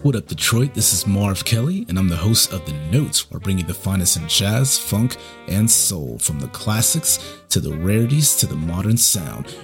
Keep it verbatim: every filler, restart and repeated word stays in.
What up, Detroit? This is Marv Kelly, and I'm the host of The Notes, where I bring you the finest in jazz, funk, and soul, from the classics to the rarities to the modern sound.